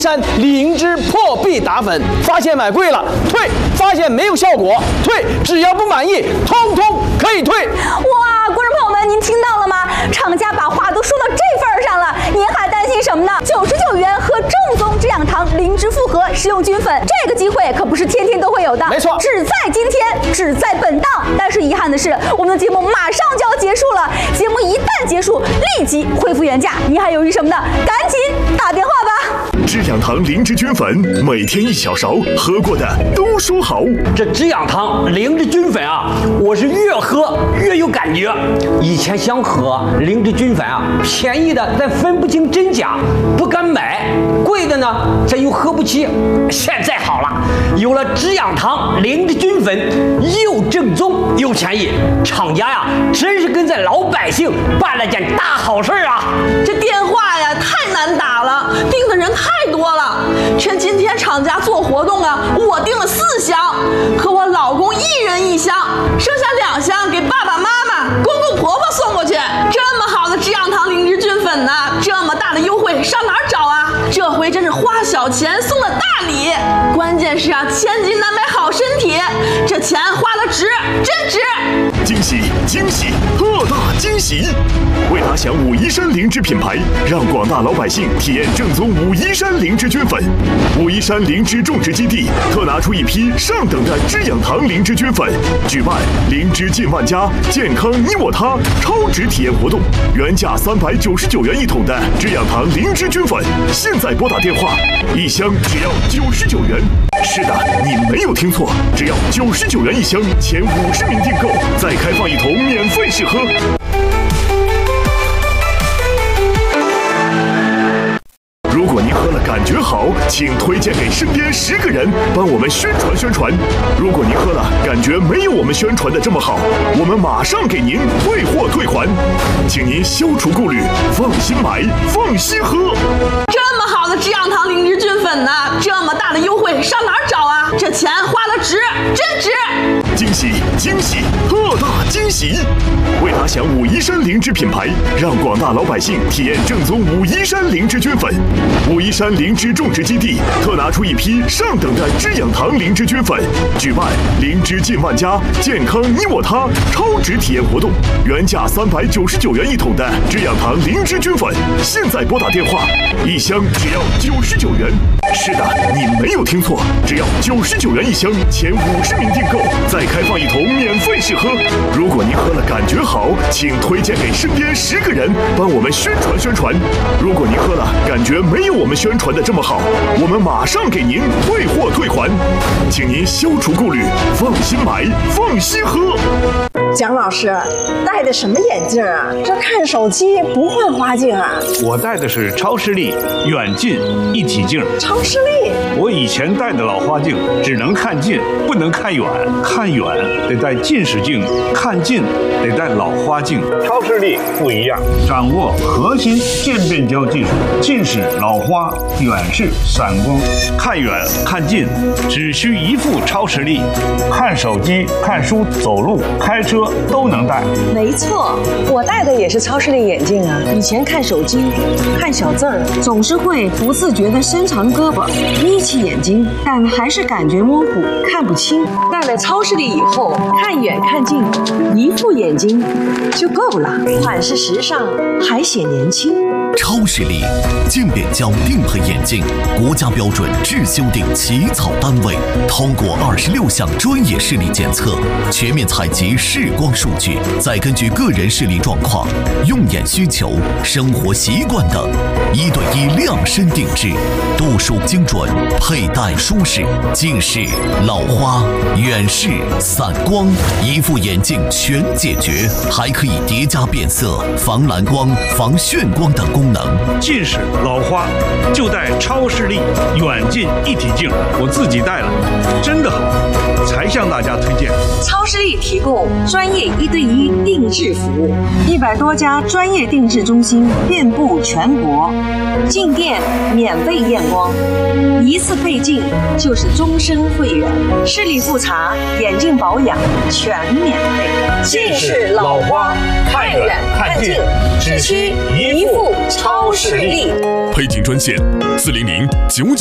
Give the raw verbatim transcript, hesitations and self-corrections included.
山灵芝破壁打粉，发现买贵了退，发现没有效果退，只要不满意，通通可以退。 哇，观众朋友们，您听到了吗？厂家把话都说到这份儿上了，您还担心什么呢？九十九元喝正宗制氧堂灵芝复合食用菌粉，这个机会可不是天天都会有的， 没错， 只在今天，只在本档。但是遗憾的是，我们的节目马上就要结束了，节目一旦结束，立即恢复原价。你还犹豫什么呢？赶紧打电话吧！ 制氧堂灵芝菌粉，每天一小勺，喝过的都说好。 这制氧堂灵芝菌粉啊，我是越喝越有感觉。以前想喝灵芝菌粉啊，便宜的咱分不清真假，不敢买；贵的呢，咱又喝不起。现在好了，有了制氧堂灵芝菌粉，又正宗又便宜，厂家呀，真是跟咱老百姓办了件大好事啊！ 这电话呀，太难打了，订的人太多了。趁今天厂家做活动啊，我订了四箱，和我老公一人一箱，剩下两箱给爸爸妈妈、公公婆婆送过去。这么好的制氧堂灵芝菌粉呢，这么大的优惠上哪儿找啊？这回真是花小钱送了大礼，关键是啊，千金难买好身体，这钱花得值，真值！ 惊喜惊喜特大惊喜！为打响武夷山灵芝品牌，让广大老百姓体验正宗武夷山灵芝菌粉。武夷山灵芝种植基地特拿出一批上等的制氧堂灵芝菌粉，举办灵芝进万家，健康你我他超值体验活动，原价三百九十九元一桶的制氧堂灵芝菌粉，现在拨打电话，一箱只要九十九元。是的，你没有听错，只要九十九元一箱，前五十名订购再开放一桶免费试喝。如果您喝了感觉好，请推荐给身边十个人，帮我们宣传宣传。如果您喝了感觉没有我们宣传的这么好，我们马上给您退货退还，请您消除顾虑，放心买，放心喝。 这么好的制氧堂灵芝菌粉呢，这么大的优惠上哪儿找啊？这钱花得值，真值！ 惊喜惊喜特大惊喜！为打响武夷山灵芝品牌，让广大老百姓体验正宗武夷山灵芝菌粉。武夷山灵芝种植基地特拿出一批上等的制氧堂灵芝菌粉，举办灵芝进万家，健康你我他超值体验活动，原价三百九十九元一桶的制氧堂灵芝菌粉，现在拨打电话，一箱只要九十九元。是的，你没有听错，只要九十九元一箱，前五十名订购再开放一桶免费试喝。如果您喝了感觉好，请推荐给身边十个人，帮我们宣传宣传。如果您喝了感觉没有我们宣传的这么好，我们马上给您退货退还，请您消除顾虑，放心买，放心喝。 蒋老师戴的什么眼镜啊？这看手机不换花镜啊？ 我戴的是超视力远近一体镜。 超视力？ 我以前戴的老花镜只能看近，不能看远，看远得戴近视镜，看近得戴老花镜。超视力不一样，掌握核心渐变焦技术，近视、老花、远视、散光，看远看近只需一副超视力，看手机、看书、走路、开车都能戴。 没错，我戴的也是超视力眼镜啊。以前看手机、看小字儿，总是会不自觉地伸长胳膊，眯起眼睛，但还是感觉模糊，看不清。戴了超视力以后，看远看近，一副眼睛就够了，款式时尚，还显年轻。 超视力渐变焦定配眼镜，国家标准制修订起草单位，通过二十六项专业视力检测，全面采集视光数据，再根据个人视力状况、用眼需求、生活习惯等，一对一量身定制，度数精准，佩戴舒适，近视、老花、远视、散光，一副眼镜全解决，还可以叠加变色、防蓝光、防眩光等功能。 近视、老花就戴超视力远近一体镜，我自己戴了，真的好，才向大家推荐。 超视力提供专专业一对一定制服务，一百多家专业定制中心遍布全国，进店免费验光，一次配镜就是终身会员，视力复查、眼镜保养全免费。 近视老花，看远看近，只需一副超视力。 配镜专线：四零零九九。